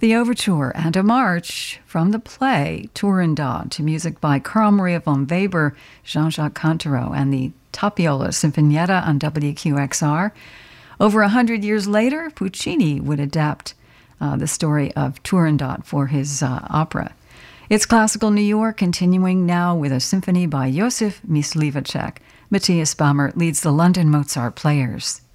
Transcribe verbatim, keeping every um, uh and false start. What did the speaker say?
The overture and a march from the play Turandot to music by Carl Maria von Weber, Jean-Jacques Cantero, and the Tapiola Sinfonietta on W Q X R. Over a hundred years later, Puccini would adapt uh, the story of Turandot for his uh, opera. It's Classical New York, continuing now with a symphony by Josef Myslivacek. Matthias Bammer leads the London Mozart Players.